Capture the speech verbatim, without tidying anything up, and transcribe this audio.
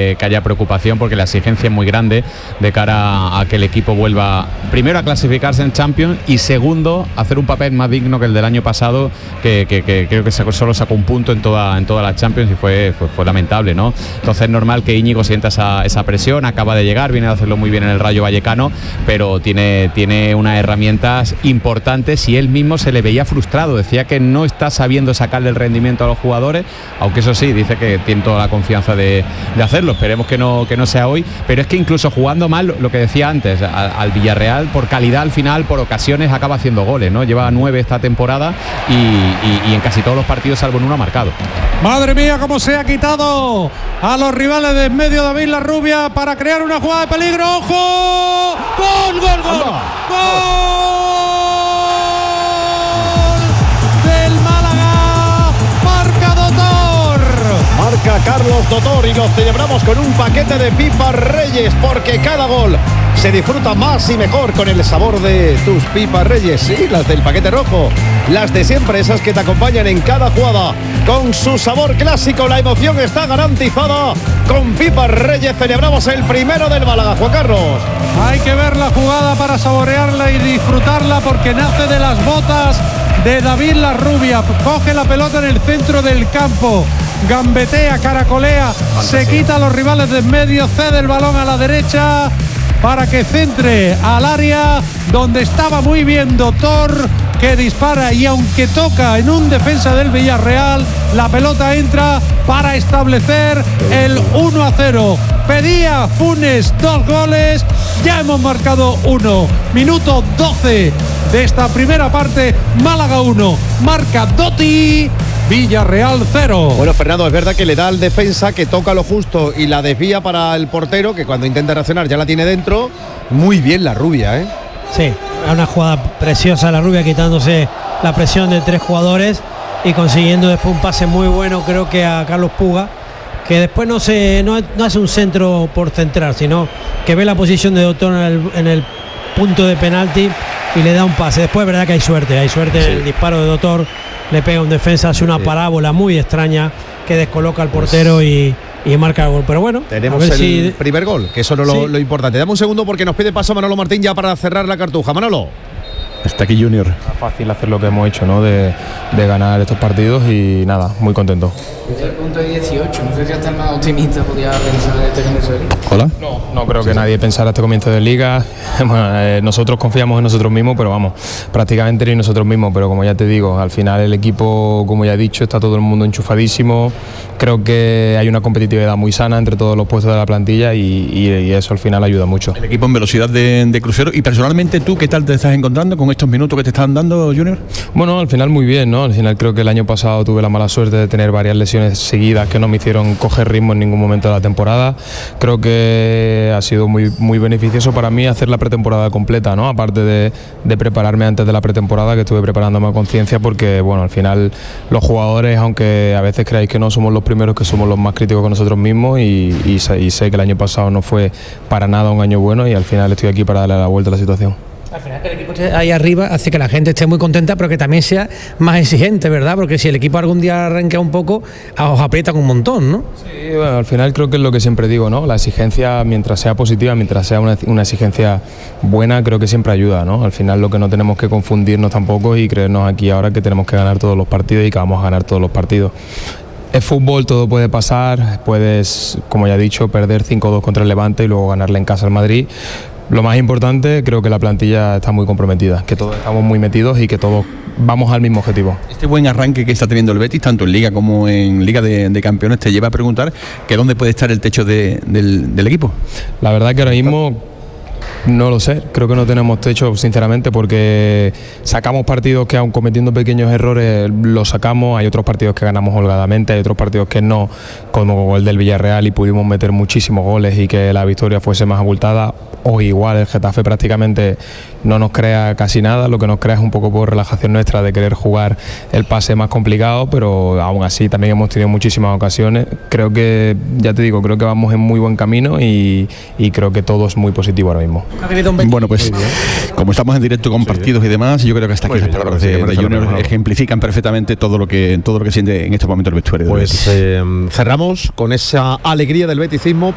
que, que haya preocupación, porque la exigencia es muy grande de cara a que el equipo vuelva primero a clasificarse en Champions y segundo a hacer un papel más digno que el del año pasado, que, que, que creo que solo sacó un punto en toda en todas las Champions y fue, fue, fue lamentable, ¿no? Entonces es normal que Íñigo sienta esa, esa presión, acaba de llegar, viene a hacerlo muy bien en el Rayo Vallecano, pero tiene, tiene unas herramientas importantes y él mismo se le veía frustrado, decía que no está sabiendo sacarle el rendimiento a los jugadores, aunque eso sí, dice que tiene toda la confianza de, de hacerlo, esperemos que no, que no sea hoy, pero es que incluso jugando mal, lo que decía antes, al, al Villarreal, por calidad al final, por ocasiones acaba haciendo goles, ¿no? Lleva nueve esta temporada y, y, y en casi todos los partidos, salvo en uno, ha marcado. Madre mía, cómo se ha quitado a los rivales de en medio David Larrubia para crear una jugada de peligro. ¡Ojo! ¡Gol, gol, gol! ¡Gol! ¡Del Málaga! ¡Marca Dotor! Marca Carlos Dotor y lo celebramos con un paquete de pipas Reyes, porque cada gol se disfruta más y mejor con el sabor de tus pipas Reyes. Sí, las del paquete rojo, las de siempre, esas que te acompañan en cada jugada. Con su sabor clásico, la emoción está garantizada. Con pipas Reyes celebramos el primero del Málaga, Juan Carlos. Hay que ver la jugada para saborearla y disfrutarla, porque nace de las botas de David Larrubia. Coge la pelota en el centro del campo, gambetea, caracolea, se quita a los rivales de en medio, cede el balón a la derecha para que centre al área donde estaba muy bien Dotor, que dispara, y aunque toca en un defensa del Villarreal, la pelota entra para establecer el uno a cero. Pedía Funes dos goles, ya hemos marcado uno. Minuto doce de esta primera parte. Málaga uno, marca Dotti, Villarreal cero. Bueno, Fernando, es verdad que le da al defensa, que toca lo justo y la desvía para el portero, que cuando intenta reaccionar ya la tiene dentro. Muy bien Larrubia, ¿eh? Sí, una jugada preciosa Larrubia, quitándose la presión de tres jugadores y consiguiendo después un pase muy bueno, creo que a Carlos Puga, que después no se no, no hace un centro por centrar, sino que ve la posición de Dotor en el, en el punto de penalti y le da un pase. Después es verdad que hay suerte, hay suerte, sí. El disparo de Dotor le pega un defensa, hace una sí. parábola muy extraña que descoloca al portero pues, y, y marca el gol. Pero bueno, tenemos el si... primer gol, que eso es lo, sí. lo importante. Dame un segundo porque nos pide paso Manolo Martín ya para cerrar la cartuja. Manolo. Está aquí Junior. Fácil hacer lo que hemos hecho, ¿no? De, de ganar estos partidos y nada, muy contento. Desde el punto de dieciocho, no sé si hasta el más optimista podía pensar este comienzo de liga. Hola. No, no creo que nadie pensara este comienzo de liga. Nosotros confiamos en nosotros mismos, pero vamos, prácticamente ni nosotros mismos. Pero como ya te digo, al final el equipo, como ya he dicho, está todo el mundo enchufadísimo. Creo que hay una competitividad muy sana entre todos los puestos de la plantilla y, y, y eso al final ayuda mucho. El equipo en velocidad de, de crucero. Y personalmente, ¿tú qué tal te estás encontrando con estos minutos que te están dando, Junior? Bueno, al final muy bien, ¿no? Al final creo que el año pasado tuve la mala suerte de tener varias lesiones seguidas que no me hicieron coger ritmo en ningún momento de la temporada. Creo que ha sido muy, muy beneficioso para mí hacer la pretemporada completa, ¿no? Aparte de, de prepararme antes de la pretemporada, que estuve preparándome a conciencia, porque bueno, al final los jugadores, aunque a veces creáis que no, somos los primeros que somos los más críticos con nosotros mismos y, y, sé, y sé que el año pasado no fue para nada un año bueno y al final estoy aquí para darle la vuelta a la situación. Al final que el equipo esté ahí arriba hace que la gente esté muy contenta, pero que también sea más exigente, ¿verdad? Porque si el equipo algún día arranca un poco, os aprietan un montón, ¿no? Sí, bueno, al final creo que es lo que siempre digo, ¿no? La exigencia, mientras sea positiva, mientras sea una, una exigencia buena, creo que siempre ayuda, ¿no? Al final lo que no tenemos que confundirnos tampoco y creernos aquí ahora que tenemos que ganar todos los partidos y que vamos a ganar todos los partidos. Es fútbol, todo puede pasar, puedes, como ya he dicho, perder cinco dos contra el Levante y luego ganarle en casa al Madrid. Lo más importante, creo que la plantilla está muy comprometida, que todos estamos muy metidos y que todos vamos al mismo objetivo. Este buen arranque que está teniendo el Betis, tanto en Liga como en Liga de, de Campeones, te lleva a preguntar que dónde puede estar el techo de, del, del equipo. La verdad que ahora mismo no lo sé, creo que no tenemos techo, sinceramente, porque sacamos partidos que aun cometiendo pequeños errores los sacamos, hay otros partidos que ganamos holgadamente, hay otros partidos que no, como el del Villarreal y pudimos meter muchísimos goles y que la victoria fuese más abultada, o igual el Getafe prácticamente no nos crea casi nada, lo que nos crea es un poco por relajación nuestra de querer jugar el pase más complicado, pero aún así también hemos tenido muchísimas ocasiones. Creo que, ya te digo, creo que vamos en muy buen camino y, y creo que todo es muy positivo ahora mismo. Bueno, pues como estamos en directo con partidos y demás, yo creo que hasta aquí las palabras de, de Junior ejemplifican perfectamente todo lo que todo lo que siente en estos momentos el vestuario. Pues eh, cerramos con esa alegría del beticismo.